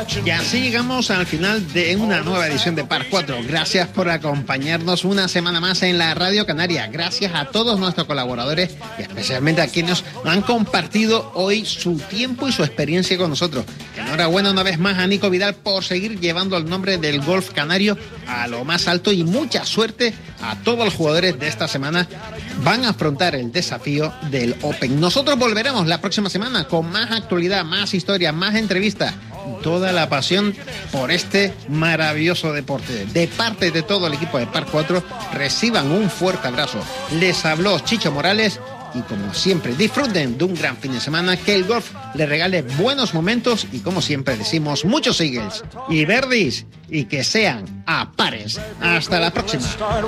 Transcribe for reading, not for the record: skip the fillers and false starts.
Y así llegamos al final de una nueva edición de Par 4. Gracias por acompañarnos una semana más en la Radio Canaria. Gracias a todos nuestros colaboradores y especialmente a quienes han compartido hoy su tiempo y su experiencia con nosotros. Enhorabuena una vez más a Nico Vidal por seguir llevando el nombre del golf canario a lo más alto y mucha suerte a todos los jugadores de esta semana. Van a afrontar el desafío del Open. Nosotros volveremos la próxima semana con más actualidad, más historia, más entrevistas. Toda la pasión por este maravilloso deporte. De parte de todo el equipo de Par 4, reciban un fuerte abrazo. Les habló Chicho Morales y como siempre disfruten de un gran fin de semana, que el golf les regale buenos momentos y como siempre decimos, muchos eagles y birdies y que sean a pares. Hasta la próxima.